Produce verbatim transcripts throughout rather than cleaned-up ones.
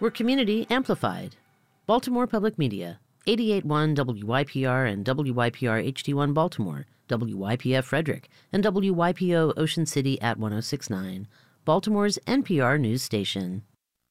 We're community amplified. Baltimore Public Media, eighty-eight point one W Y P R and W Y P R H D one Baltimore, W Y P F Frederick, and W Y P O Ocean City at one oh six point nine, Baltimore's N P R news station.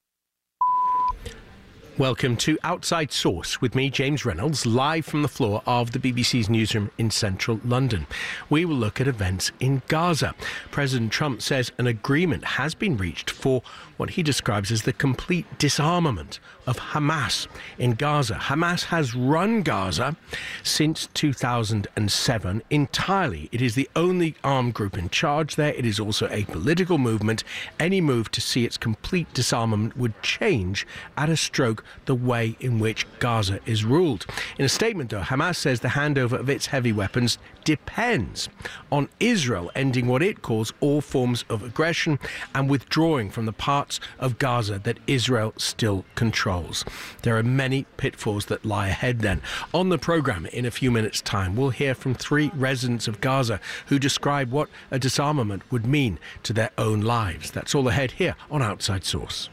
Welcome to Outside Source with me, James Reynolds, live from the floor of the B B C's newsroom in central London. We will look at events in Gaza. President Trump says an agreement has been reached for what he describes as the complete disarmament of Hamas in Gaza. Hamas has run Gaza since two thousand seven entirely. It is the only armed group in charge there. It is also a political movement. Any move to see its complete disarmament would change at a stroke the way in which Gaza is ruled. In a statement, though, Hamas says the handover of its heavy weapons depends on Israel ending what it calls all forms of aggression and withdrawing from the parts of Gaza that Israel still controls. There are many pitfalls that lie ahead then. On the programme, in a few minutes' time, we'll hear from three residents of Gaza who describe what a disarmament would mean to their own lives. That's all ahead here on Outside Source.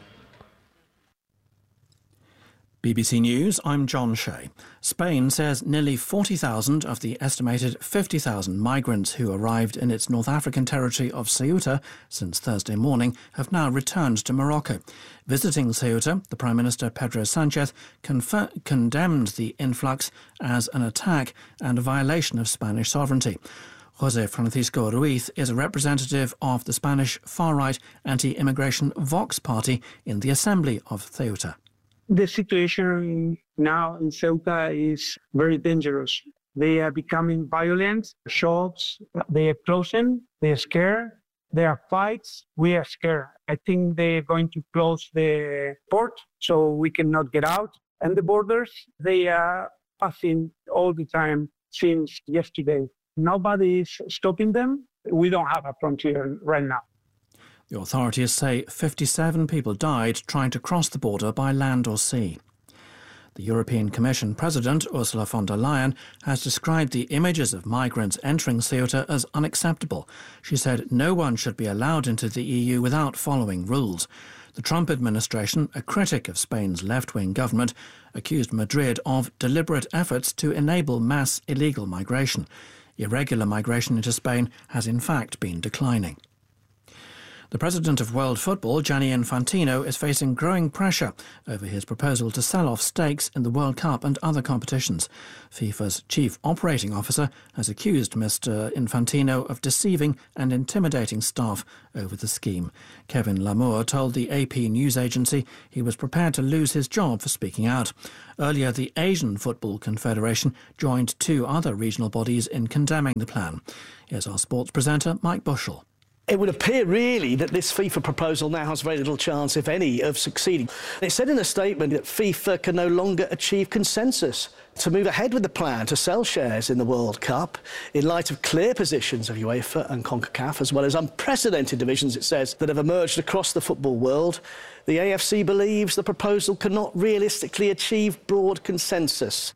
B B C News, I'm John Shea. Spain says nearly forty thousand of the estimated fifty thousand migrants who arrived in its North African territory of Ceuta since Thursday morning have now returned to Morocco. Visiting Ceuta, the Prime Minister Pedro Sánchez confer- condemned the influx as an attack and a violation of Spanish sovereignty. José Francisco Ruiz is a representative of the Spanish far-right anti-immigration Vox party in the Assembly of Ceuta. The situation now in Ceuta is very dangerous. They are becoming violent. Shops, they are closing. They are scared. There are fights. We are scared. I think they're going to close the port so we cannot get out. And the borders, they are passing all the time since yesterday. Nobody is stopping them. We don't have a frontier right now. The authorities say fifty-seven people died trying to cross the border by land or sea. The European Commission President, Ursula von der Leyen, has described the images of migrants entering Ceuta as unacceptable. She said no one should be allowed into the E U without following rules. The Trump administration, a critic of Spain's left-wing government, accused Madrid of deliberate efforts to enable mass illegal migration. Irregular migration into Spain has in fact been declining. The president of World Football, Gianni Infantino, is facing growing pressure over his proposal to sell off stakes in the World Cup and other competitions. FIFA's chief operating officer has accused Mister Infantino of deceiving and intimidating staff over the scheme. Kevin Lamour told the A P news agency he was prepared to lose his job for speaking out. Earlier, the Asian Football Confederation joined two other regional bodies in condemning the plan. Here's our sports presenter, Mike Bushell. It would appear, really, that this FIFA proposal now has very little chance, if any, of succeeding. It said in a statement that FIFA can no longer achieve consensus to move ahead with the plan to sell shares in the World Cup in light of clear positions of UEFA and CONCACAF, as well as unprecedented divisions, it says, that have emerged across the football world. The A F C believes the proposal cannot realistically achieve broad consensus.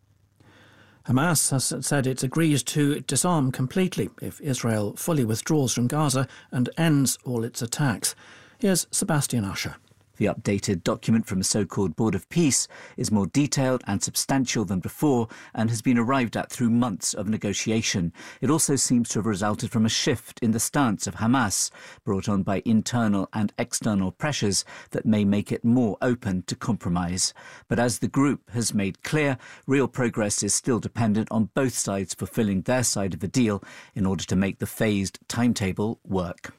Hamas has said it agrees to disarm completely if Israel fully withdraws from Gaza and ends all its attacks. Here's Sebastian Usher. The updated document from the so-called Board of Peace is more detailed and substantial than before and has been arrived at through months of negotiation. It also seems to have resulted from a shift in the stance of Hamas, brought on by internal and external pressures that may make it more open to compromise. But as the group has made clear, real progress is still dependent on both sides fulfilling their side of the deal in order to make the phased timetable work.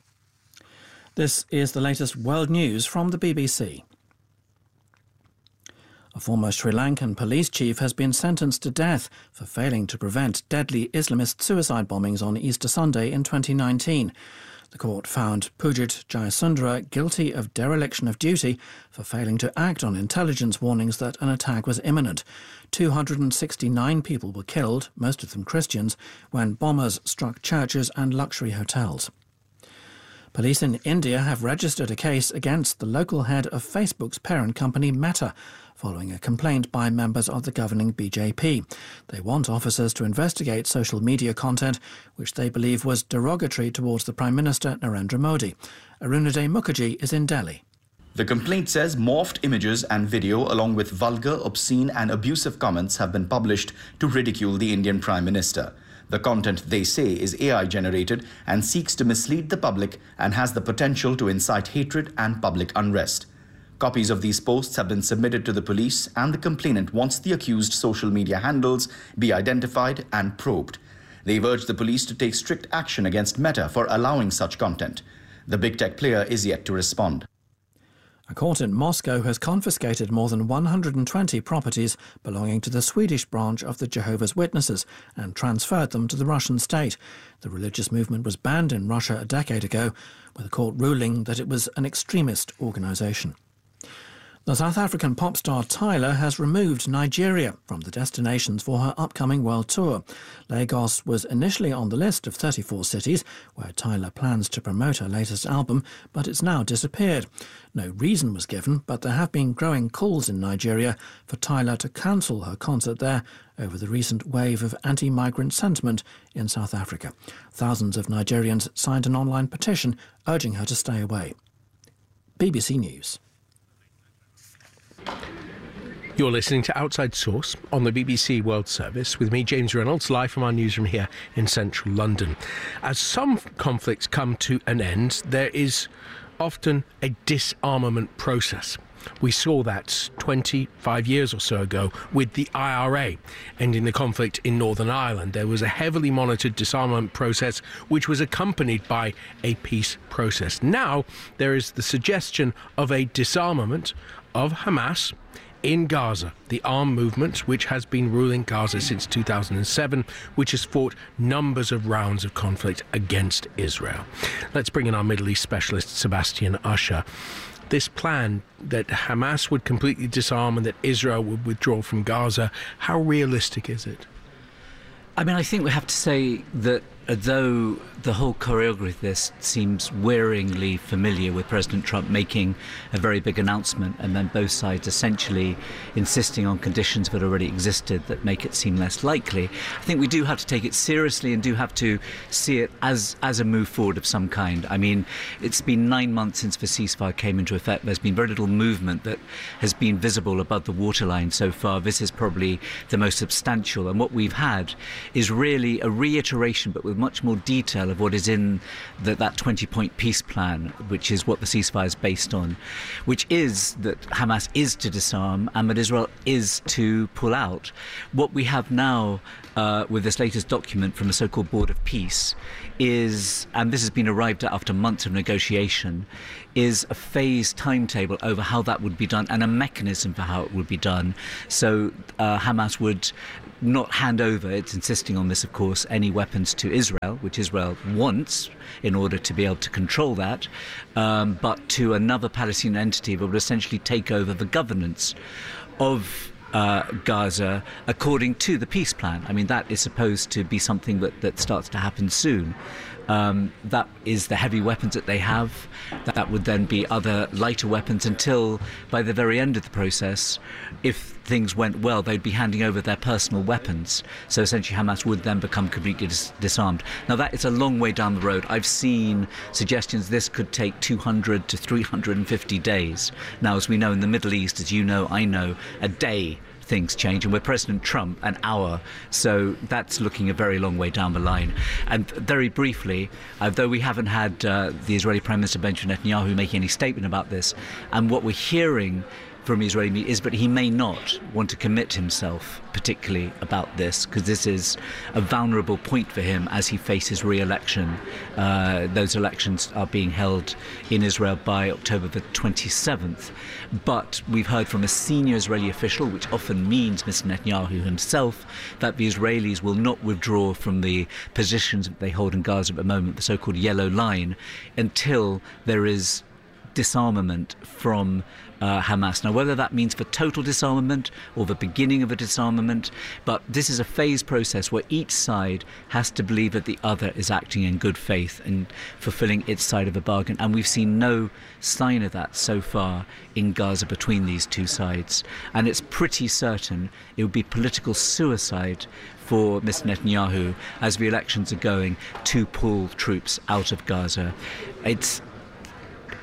This is the latest world news from the B B C. A former Sri Lankan police chief has been sentenced to death for failing to prevent deadly Islamist suicide bombings on Easter Sunday in twenty nineteen. The court found Pujit Jayasundara guilty of dereliction of duty for failing to act on intelligence warnings that an attack was imminent. two hundred sixty-nine people were killed, most of them Christians, when bombers struck churches and luxury hotels. Police in India have registered a case against the local head of Facebook's parent company Meta, following a complaint by members of the governing B J P. They want officers to investigate social media content which they believe was derogatory towards the Prime Minister Narendra Modi. Arunadhay Mukherjee is in Delhi. The complaint says morphed images and video along with vulgar, obscene and abusive comments have been published to ridicule the Indian Prime Minister. The content, they say, is A I generated and seeks to mislead the public and has the potential to incite hatred and public unrest. Copies of these posts have been submitted to the police, and the complainant wants the accused social media handles be identified and probed. They've urged the police to take strict action against Meta for allowing such content. The big tech player is yet to respond. A court in Moscow has confiscated more than one hundred twenty properties belonging to the Swedish branch of the Jehovah's Witnesses and transferred them to the Russian state. The religious movement was banned in Russia a decade ago, with a court ruling that it was an extremist organisation. The South African pop star Tyla has removed Nigeria from the destinations for her upcoming world tour. Lagos was initially on the list of thirty-four cities where Tyla plans to promote her latest album, but it's now disappeared. No reason was given, but there have been growing calls in Nigeria for Tyla to cancel her concert there over the recent wave of anti-migrant sentiment in South Africa. Thousands of Nigerians signed an online petition urging her to stay away. B B C News. You're listening to Outside Source on the B B C World Service with me, James Reynolds, live from our newsroom here in central London. As some conflicts come to an end, there is often a disarmament process. We saw that twenty-five years or so ago with the I R A ending the conflict in Northern Ireland. There was a heavily monitored disarmament process which was accompanied by a peace process. Now there is the suggestion of a disarmament of Hamas in Gaza, the armed movement which has been ruling Gaza since two thousand seven, which has fought numbers of rounds of conflict against Israel. Let's bring in our Middle East specialist, Sebastian Usher. This plan that Hamas would completely disarm and that Israel would withdraw from Gaza, how realistic is it? I mean, I think we have to say that though the whole choreography of this seems wearingly familiar with President Trump making a very big announcement and then both sides essentially insisting on conditions that already existed that make it seem less likely, I think we do have to take it seriously and do have to see it as, as a move forward of some kind. I mean, it's been nine months since the ceasefire came into effect. There's been very little movement that has been visible above the waterline so far. This is probably the most substantial, and what we've had is really a reiteration, but with much more detail, of what is in the, that twenty-point peace plan, which is what the ceasefire is based on, which is that Hamas is to disarm and that Israel is to pull out. What we have now uh, with this latest document from the so-called Board of Peace is, and this has been arrived at after months of negotiation, is a phased timetable over how that would be done and a mechanism for how it would be done. So uh, Hamas would not hand over, it's insisting on this of course, any weapons to Israel, which Israel wants in order to be able to control that, um, but to another Palestinian entity that would essentially take over the governance of uh, Gaza according to the peace plan. I mean, that is supposed to be something that, that starts to happen soon. Um, that is the heavy weapons that they have. That, that would then be other lighter weapons until, by the very end of the process, if things went well, they'd be handing over their personal weapons. So essentially Hamas would then become completely dis- disarmed. Now that is a long way down the road. I've seen suggestions this could take two hundred to three hundred fifty days. Now, as we know in the Middle East, as you know, I know, a day things change, and with President Trump, an hour. So that's looking a very long way down the line. And very briefly, uh, though we haven't had uh, the Israeli Prime Minister Benjamin Netanyahu making any statement about this, and what we're hearing from Israeli media is that he may not want to commit himself particularly about this, because this is a vulnerable point for him as he faces re-election. Uh, those elections are being held in Israel by October the twenty-seventh. But we've heard from a senior Israeli official, which often means Mister Netanyahu himself, that the Israelis will not withdraw from the positions that they hold in Gaza at the moment, the so-called yellow line, until there is disarmament from uh, Hamas. Now, whether that means for total disarmament or the beginning of a disarmament, but this is a phased process where each side has to believe that the other is acting in good faith and fulfilling its side of the bargain. And we've seen no sign of that so far in Gaza between these two sides. And it's pretty certain it would be political suicide for Mister Netanyahu, as the elections are going, to pull troops out of Gaza. It's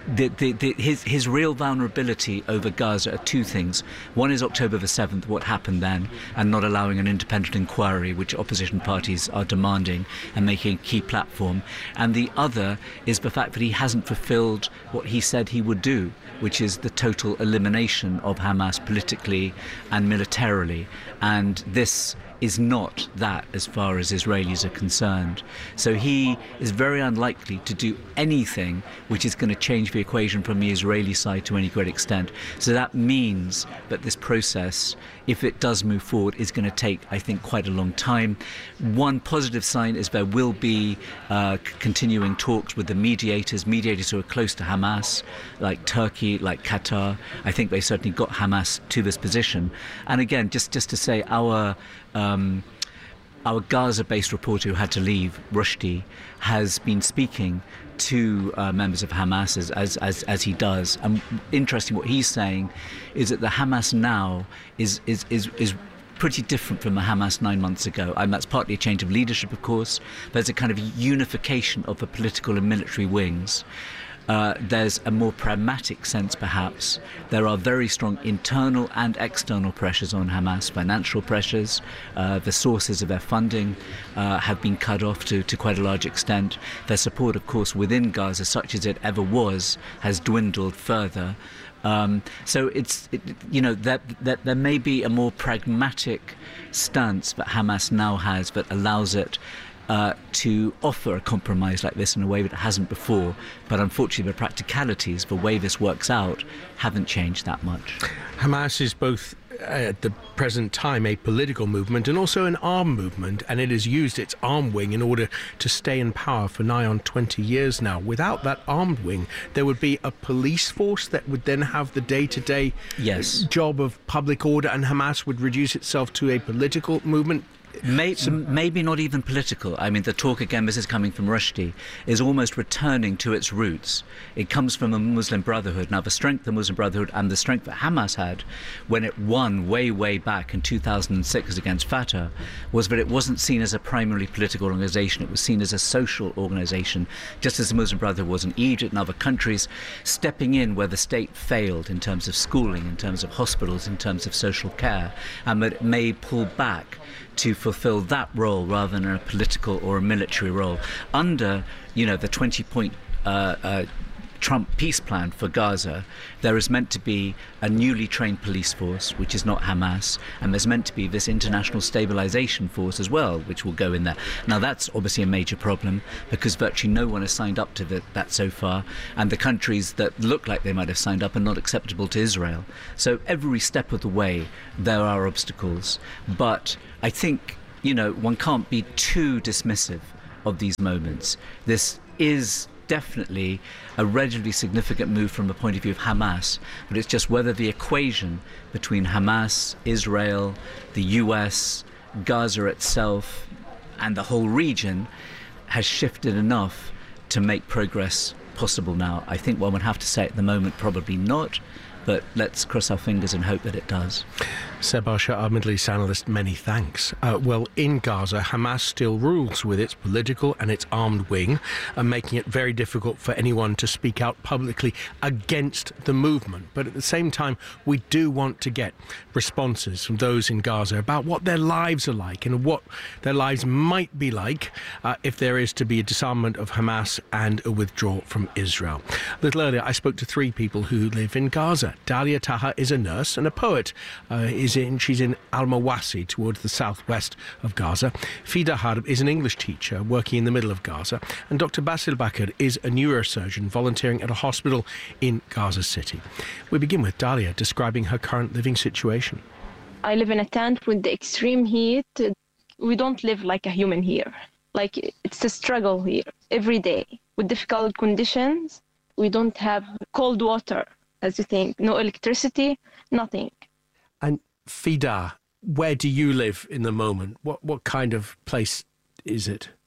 the, the, the, his, his real vulnerability over Gaza are two things. One is October the seventh, what happened then, and not allowing an independent inquiry, which opposition parties are demanding and making a key platform. And the other is the fact that he hasn't fulfilled what he said he would do, which is the total elimination of Hamas politically and militarily. And this is not that as far as Israelis are concerned. So he is very unlikely to do anything which is going to change the equation from the Israeli side to any great extent. So that means that this process, if it does move forward, is going to take, I think, quite a long time. One positive sign is there will be uh, continuing talks with the mediators, mediators who are close to Hamas, like Turkey, like Qatar. I think they certainly got Hamas to this position. And again, just, just to say, our Um, our Gaza-based reporter who had to leave, Rushdie, has been speaking to uh, members of Hamas as, as, as, as he does. And interesting, what he's saying is that the Hamas now is, is, is, is pretty different from the Hamas nine months ago. And that's partly a change of leadership, of course. There's a kind of unification of the political and military wings. Uh, there's a more pragmatic sense, perhaps. There are very strong internal and external pressures on Hamas, financial pressures. Uh, the sources of their funding uh, have been cut off to, to quite a large extent. Their support, of course, within Gaza, such as it ever was, has dwindled further. Um, so it's, it, you know, that, that there may be a more pragmatic stance that Hamas now has that allows it Uh, to offer a compromise like this in a way that it hasn't before. But unfortunately, the practicalities, the way this works out, haven't changed that much. Hamas is both, uh, at the present time, a political movement and also an armed movement, and it has used its armed wing in order to stay in power for nigh on twenty years now. Without that armed wing, there would be a police force that would then have the day-to-day yes. job of public order, and Hamas would reduce itself to a political movement. May, maybe not even political. I mean, the talk, again, this is coming from Rushdie, is almost returning to its roots. It comes from a Muslim Brotherhood. Now, the strength of the Muslim Brotherhood and the strength that Hamas had when it won way, way back in two thousand six against Fatah was that it wasn't seen as a primarily political organisation. It was seen as a social organisation, just as the Muslim Brotherhood was in Egypt and other countries, stepping in where the state failed in terms of schooling, in terms of hospitals, in terms of social care, and that it may pull back to fulfill that role rather than a political or a military role. Under, you know, the twenty-point uh, uh, Trump peace plan for Gaza, there is meant to be a newly trained police force, which is not Hamas, and there's meant to be this international stabilization force as well, which will go in there. Now, that's obviously a major problem because virtually no one has signed up to the, that so far, and the countries that look like they might have signed up are not acceptable to Israel. So every step of the way, there are obstacles. But I think, you know, one can't be too dismissive of these moments. This is definitely a relatively significant move from the point of view of Hamas, but it's just whether the equation between Hamas, Israel, the U S, Gaza itself, and the whole region has shifted enough to make progress possible now. I think one would have to say at the moment probably not, but let's cross our fingers and hope that it does. Seb Arsha, our Middle East analyst, many thanks. Uh, well, in Gaza, Hamas still rules with its political and its armed wing, and making it very difficult for anyone to speak out publicly against the movement. But at the same time, we do want to get responses from those in Gaza about what their lives are like and what their lives might be like uh, if there is to be a disarmament of Hamas and a withdrawal from Israel. A little earlier, I spoke to three people who live in Gaza. Dalia Taha is a nurse and a poet. Uh, is in, she's in Al-Mawasi, towards the southwest of Gaza. Fida Harb is an English teacher working in the middle of Gaza. And Doctor Basil Bakr is a neurosurgeon volunteering at a hospital in Gaza City. We begin with Dalia describing her current living situation. I live in a tent with the extreme heat. We don't live like a human here. Like, it's a struggle here every day with difficult conditions. We don't have cold water, as you think, no electricity, nothing. And Fida, where do you live in the moment? What what kind of place is it?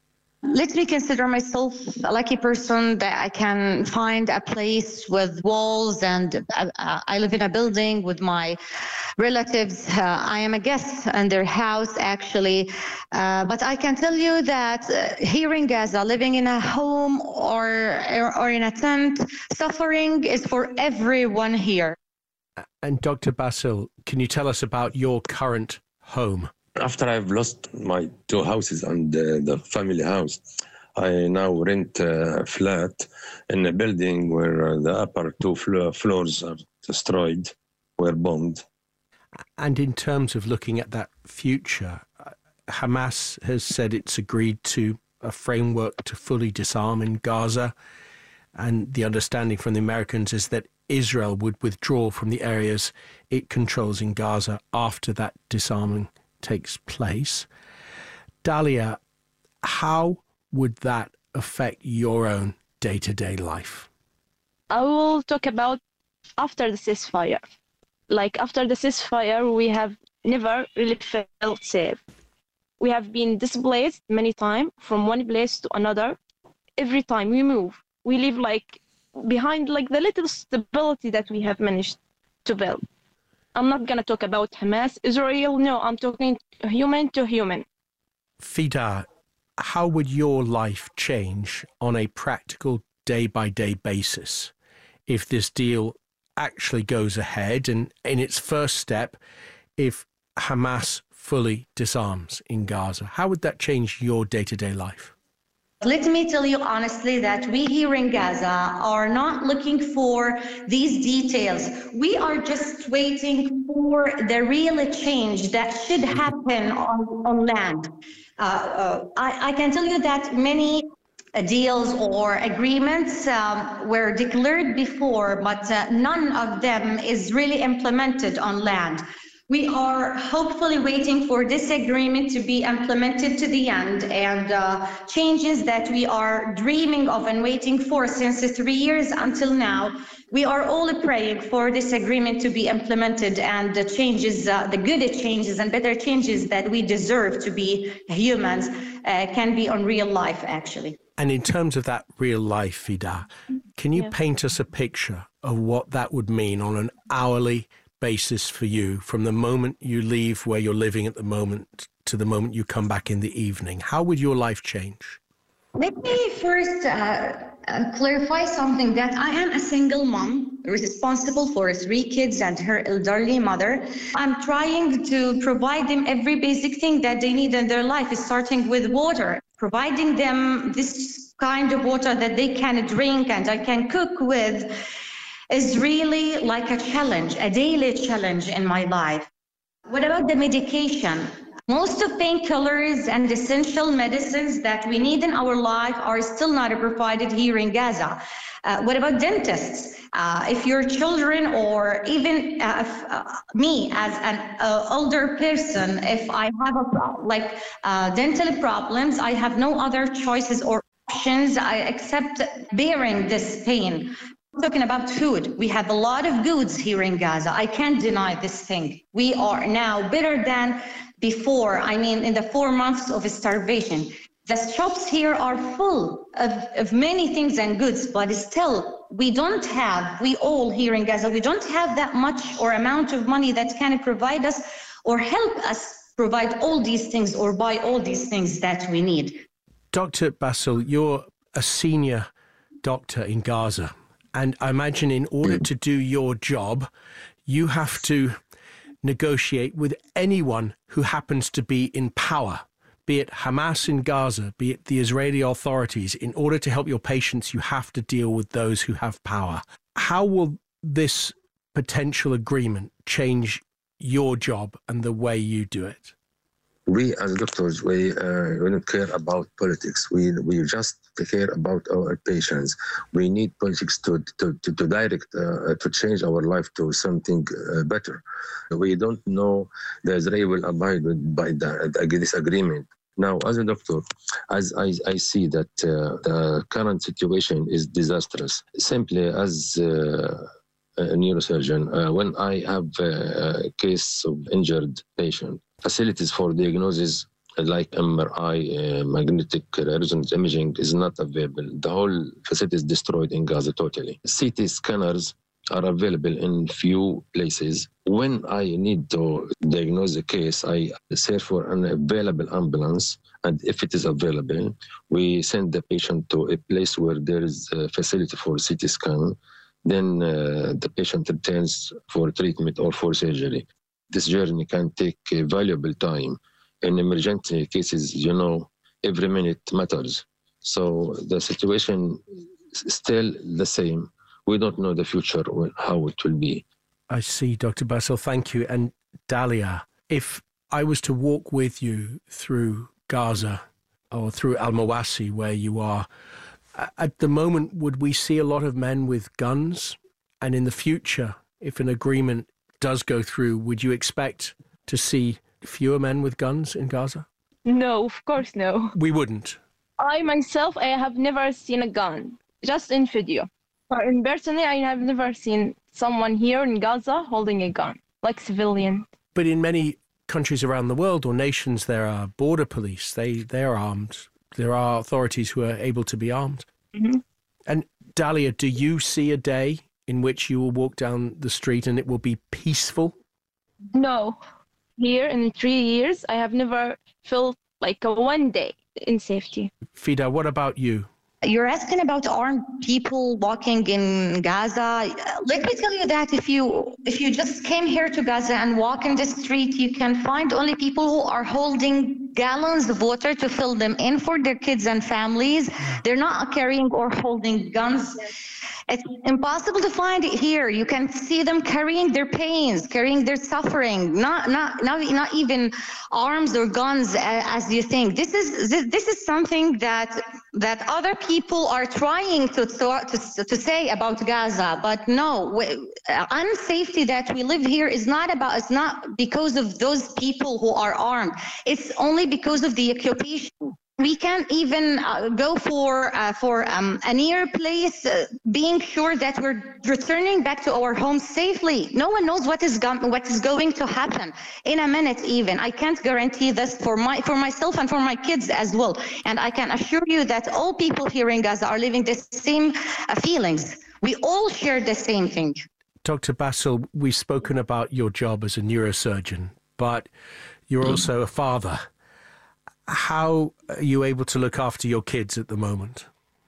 Let me consider myself a lucky person that I can find a place with walls, and uh, I live in a building with my relatives. Uh, I am a guest in their house, actually. Uh, but I can tell you that uh, here in Gaza, living in a home or, or in a tent, suffering is for everyone here. And Doctor Basil, can you tell us about your current home? After I've lost my two houses and uh, the family house, I now rent a flat in a building where uh, the upper two flo- floors are destroyed, were bombed. And in terms of looking at that future, Hamas has said it's agreed to a framework to fully disarm in Gaza. And the understanding from the Americans is that Israel would withdraw from the areas it controls in Gaza after that disarming takes place. Dalia, how would that affect your own day-to-day life? I will talk about after the ceasefire. Like after the ceasefire, we have never really felt safe. We have been displaced many times from one place to another. Every time we move, we live like behind like the little stability that we have managed to build. I'm not going to talk about Hamas, Israel. No, I'm talking human to human. Fida, how would your life change on a practical day-by-day basis if this deal actually goes ahead and in its first step, if Hamas fully disarms in Gaza? How would that change your day-to-day life? Let me tell you honestly that we here in Gaza are not looking for these details. We are just waiting for the real change that should happen on, on land. Uh, uh, I, I can tell you that many uh, deals or agreements um, were declared before, but uh, none of them is really implemented on land. We are hopefully waiting for this agreement to be implemented to the end, and uh, changes that we are dreaming of and waiting for since three years until now. We are all praying for this agreement to be implemented and the changes, uh, the good changes and better changes that we deserve to be humans uh, can be on real life, actually. And in terms of that real life, Fida, can you Yeah. paint us a picture of what that would mean on an hourly basis for you from the moment you leave where you're living at the moment to the moment you come back in the evening? How would your life change? Let me first uh, uh, clarify something, that I am a single mom responsible for three kids and her elderly mother. I'm trying to provide them every basic thing that they need in their life, starting with water, providing them this kind of water that they can drink and I can cook with is really like a challenge, a daily challenge in my life. What about the medication? Most of painkillers and essential medicines that we need in our life are still not provided here in Gaza. Uh, what about dentists? Uh, if your children or even uh, if, uh, me as an uh, older person, if I have a pro- like uh, dental problems, I have no other choices or options I, except bearing this pain. Talking about food, we have a lot of goods here in Gaza. I can't deny this thing. We are now better than before. I mean, in the four months of starvation, the shops here are full of, of many things and goods, but still we don't have, we all here in Gaza, we don't have that much or amount of money that can provide us or help us provide all these things or buy all these things that we need. Doctor Basil, you're a senior doctor in Gaza. And I imagine in order to do your job, you have to negotiate with anyone who happens to be in power, be it Hamas in Gaza, be it the Israeli authorities. In order to help your patients, you have to deal with those who have power. How will this potential agreement change your job and the way you do it? We as doctors, we, uh, we don't care about politics. We we just care about our patients. We need politics to to, to, to direct, uh, to change our life to something uh, better. We don't know the Israel will abide with, by the, the, this agreement. Now, as a doctor, as I, I see that uh, the current situation is disastrous. Simply as uh, a neurosurgeon, uh, when I have a case of injured patient, facilities for diagnosis like M R I, uh, magnetic resonance imaging is not available. The whole facility is destroyed in Gaza totally. C T scanners are available in few places. When I need to diagnose a case, I search for an available ambulance, and if it is available, we send the patient to a place where there is a facility for C T scan. Then uh, the patient returns for treatment or for surgery. This journey can take a valuable time. In emergency cases, you know, every minute matters. So the situation is still the same. We don't know the future, how it will be. I see, Doctor Bassel. Thank you. And Dalia, if I was to walk with you through Gaza or through Al-Mawasi, where you are, at the moment, would we see a lot of men with guns? And in the future, if an agreement does go through, would you expect to see fewer men with guns in Gaza? No, of course no. We wouldn't. I myself, I have never seen a gun, just in video. But in personally, I have never seen someone here in Gaza holding a gun, like civilian. But in many countries around the world or nations, there are border police. They, they're armed. There are authorities who are able to be armed. Mm-hmm. And Dalia, do you see a day in which you will walk down the street and it will be peaceful? No. Here in three years, I have never felt like a one day in safety. Fida, what about you? You're asking about armed people walking in Gaza. Let me tell you that if you if you just came here to Gaza and walk in the street, you can find only people who are holding gallons of water to fill them in for their kids and families. They're not carrying or holding guns. It's impossible to find it here. You can see them carrying their pains, carrying their suffering, not not not, not even arms or guns as you think. This is this, this is something that that other people are trying to to, to say about Gaza, but no, we, uh, unsafety that we live here is not about. It's not because of those people who are armed. It's only because of the occupation. We can't even uh, go for uh, for um, a near place, uh, being sure that we're returning back to our homes safely. No one knows what is go- what is going to happen in a minute. Even I can't guarantee this for my for myself and for my kids as well. And I can assure you that all people here in Gaza are living the same uh, feelings. We all share the same thing. Doctor Bassel, we've spoken about your job as a neurosurgeon, but you're also a father. How are you able to look after your kids at the moment?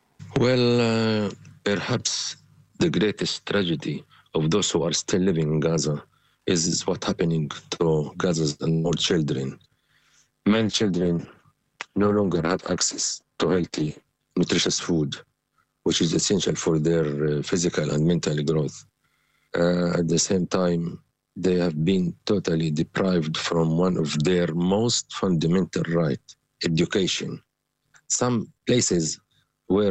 Well, uh, perhaps the greatest tragedy of those who are still living in Gaza is, is what's happening to Gaza's and all children. Many children no longer have access to healthy, nutritious food, which is essential for their uh, physical and mental growth. Uh, at the same time, they have been totally deprived from one of their most fundamental rights, education. Some places were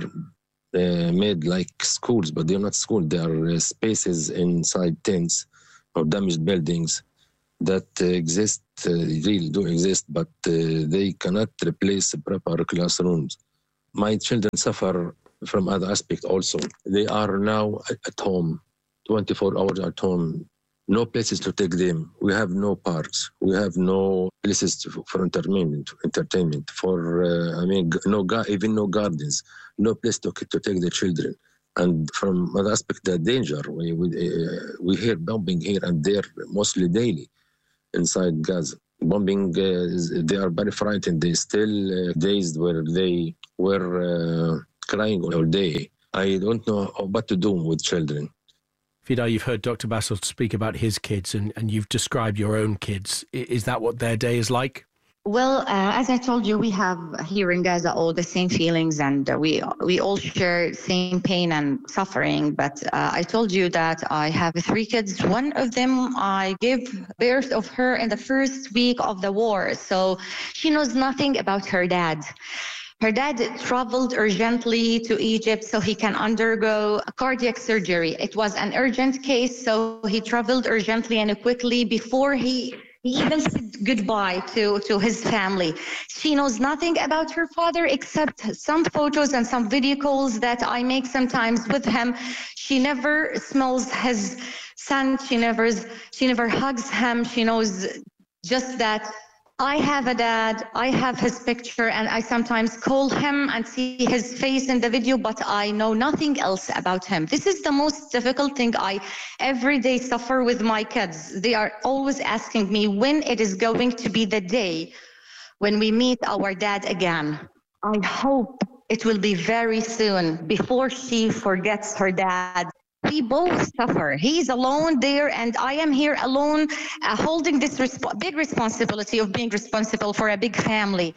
uh, made like schools, but they're not schools. They are uh, spaces inside tents or damaged buildings that uh, exist, uh, really do exist, but uh, they cannot replace proper classrooms. My children suffer from other aspects also. They are now at home, twenty-four hours at home. No places to take them. We have no parks. We have no places to, for entertainment. Entertainment for uh, I mean, no even no gardens. No place to to take the children. And from other aspect, the danger. We we, uh, we hear bombing here and there, mostly daily, inside Gaza. Bombing. Uh, is, they are very frightened. They still uh, dazed where they were uh, crying all day. I don't know what to do with children. Fida, you've heard Doctor Bassel speak about his kids and, and you've described your own kids. Is that what their day is like? Well, uh, as I told you, we have here in Gaza all the same feelings and uh, we we all share same pain and suffering. But uh, I told you that I have three kids. One of them, I gave birth of her in the first week of the war. So she knows nothing about her dad. Her dad traveled urgently to Egypt so he can undergo a cardiac surgery. It was an urgent case, so he traveled urgently and quickly before he, he even said goodbye to, to his family. She knows nothing about her father except some photos and some video calls that I make sometimes with him. She never smells his son. She never, she never hugs him. She knows just that I have a dad, I have his picture, and I sometimes call him and see his face in the video, but I know nothing else about him. This is the most difficult thing I every day suffer with my kids. They are always asking me when it is going to be the day when we meet our dad again. I hope it will be very soon, before she forgets her dad. We both suffer. He's alone there, and I am here alone, uh, holding this resp- big responsibility of being responsible for a big family.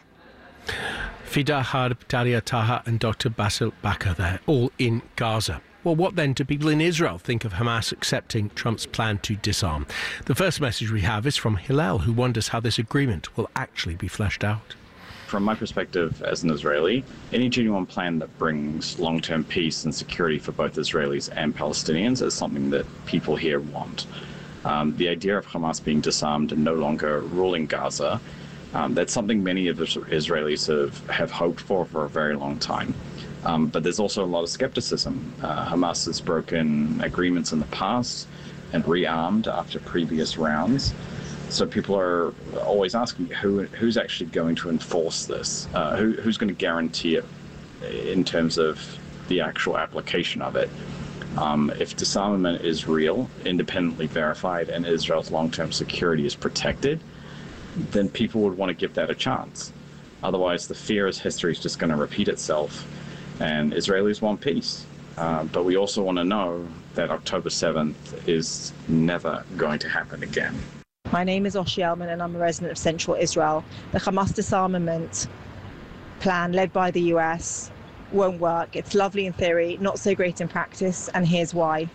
Fida Harb, Daria Taha and Doctor Basil Bakr there, all in Gaza. Well, what then do people in Israel think of Hamas accepting Trump's plan to disarm? The first message we have is from Hillel, who wonders how this agreement will actually be fleshed out. From my perspective as an Israeli, any genuine plan that brings long-term peace and security for both Israelis and Palestinians is something that people here want. Um, the idea of Hamas being disarmed and no longer ruling Gaza, um, that's something many of the Israelis have, have hoped for for a very long time. Um, but there's also a lot of skepticism. Uh, Hamas has broken agreements in the past and rearmed after previous rounds. So people are always asking who who's actually going to enforce this, uh, who, who's going to guarantee it in terms of the actual application of it. Um, if disarmament is real, independently verified, and Israel's long-term security is protected, then people would want to give that a chance. Otherwise, the fear is history is just going to repeat itself, and Israelis want peace. Uh, but we also want to know that October seventh is never going to happen again. My name is Oshi Elman and I'm a resident of Central Israel. The Hamas disarmament plan led by the U S won't work. It's lovely in theory, not so great in practice, and here's why.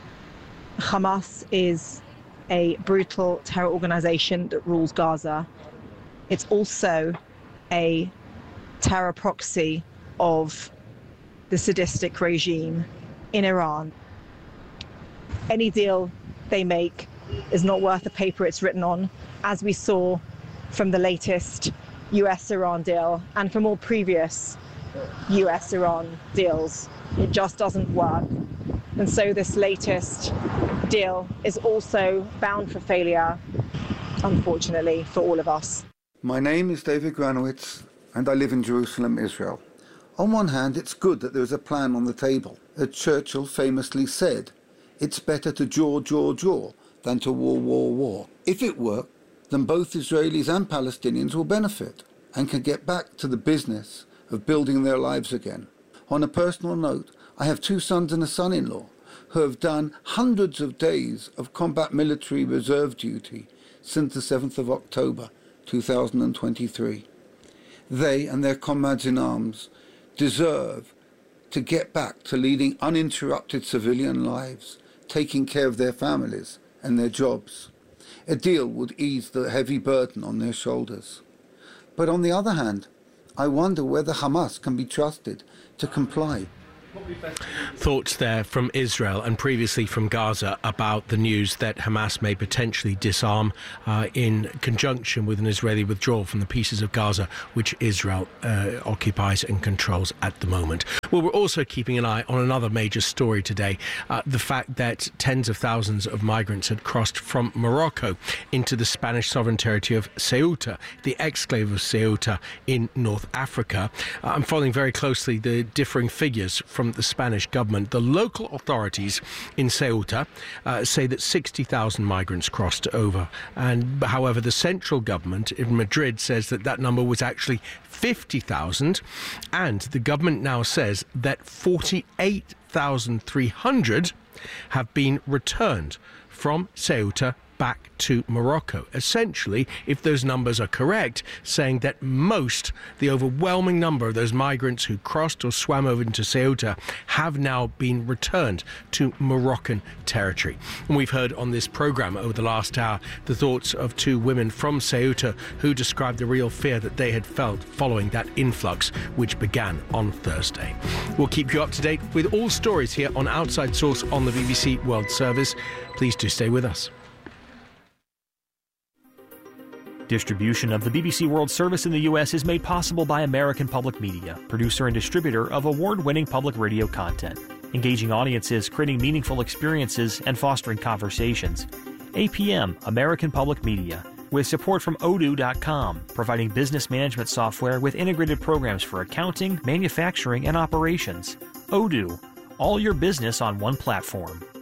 Hamas is a brutal terror organization that rules Gaza. It's also a terror proxy of the sadistic regime in Iran. Any deal they make is not worth the paper it's written on, as we saw from the latest U S-Iran deal and from all previous U S-Iran deals. It just doesn't work. And so this latest deal is also bound for failure, unfortunately, for all of us. My name is David Granowitz, and I live in Jerusalem, Israel. On one hand, it's good that there is a plan on the table. As Churchill famously said, it's better to jaw, jaw, jaw than to war, war, war. If it worked, then both Israelis and Palestinians will benefit and can get back to the business of building their lives again. On a personal note, I have two sons and a son-in-law who have done hundreds of days of combat military reserve duty since the seventh of October two thousand twenty-three. They and their comrades in arms deserve to get back to leading uninterrupted civilian lives, taking care of their families and their jobs. A deal would ease the heavy burden on their shoulders. But on the other hand, I wonder whether Hamas can be trusted to comply. Thoughts there from Israel and previously from Gaza about the news that Hamas may potentially disarm uh, in conjunction with an Israeli withdrawal from the pieces of Gaza which Israel uh, occupies and controls at the moment. Well, we're also keeping an eye on another major story today, uh, the fact that tens of thousands of migrants had crossed from Morocco into the Spanish sovereign territory of Ceuta, the exclave of Ceuta in North Africa. Uh, I'm following very closely the differing figures from the Spanish government. The local authorities in Ceuta uh, say that sixty thousand migrants crossed over. And however, the central government in Madrid says that that number was actually fifty thousand. And the government now says that forty-eight thousand three hundred have been returned from Ceuta back to Morocco. Essentially, if those numbers are correct, saying that most, the overwhelming number of those migrants who crossed or swam over into Ceuta have now been returned to Moroccan territory. And we've heard on this programme over the last hour the thoughts of two women from Ceuta who described the real fear that they had felt following that influx which began on Thursday. We'll keep you up to date with all stories here on Outside Source on the B B C World Service. Please do stay with us. Distribution of the B B C World Service in the U S is made possible by American Public Media, producer and distributor of award-winning public radio content, engaging audiences, creating meaningful experiences, and fostering conversations. A P M, American Public Media, with support from odoo dot com, providing business management software with integrated programs for accounting, manufacturing, and operations. Odoo, all your business on one platform.